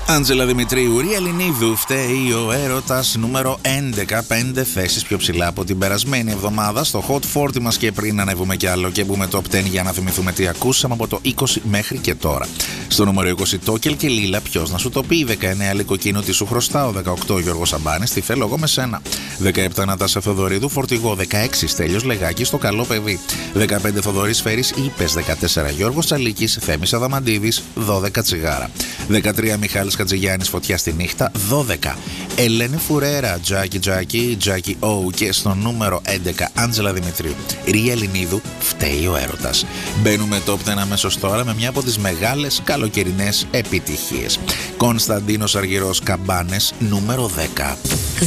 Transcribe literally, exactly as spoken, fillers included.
Άντζελα Δημητρίου, Ρία Ελληνίδου, φταίει ο έρωτας, νούμερο έντεκα, πέντε θέσεις πιο ψηλά από την περασμένη εβδομάδα στο Hot φορτί μας. Και πριν ανέβουμε κι άλλο και μπούμε top δέκα για να θυμηθούμε τι ακούσαμε από το είκοσι μέχρι και τώρα. Στο νούμερο είκοσι, Τόκελ και Λίλα, ποιος να σου το πει. δεκαεννέα, Λυκοκίνου, τι σου χρωστάω. δεκαοκτώ, Γιώργος Σαμπάνης, τι θέλω εγώ με σένα. δεκαεπτά, Νατάσα Θεοδωρίδου, Φορτηγό. δεκαέξι, Στέλιος Λεγάκης, το καλό παιδί. δεκαπέντε, Θοδωρής Φέρης, Είπες. δεκατέσσερα, Γιώργος Τσαλίκης, Θέμης Αδαμαντίδης, δώδεκα, Τσιγάρα. δεκατρία, Μιχάλης Χατζηγιάννης, Φωτιά στη νύχτα. δώδεκα, Ελένη Φουρέρα, Τζάκι Τζάκι, Τζάκι Ο. Και στο νούμερο έντεκα, Άντζελα Δημητρίου, Ρία Ελληνίδου, φταίει ο έρωτας. Μπαίνουμε top δέκα αμέσως τώρα με μια από τις μεγάλες καλοκαιρινές επιτυχίες. Κωνσταντίνος Αργυρός, Καμπάνες, νούμερο δέκα.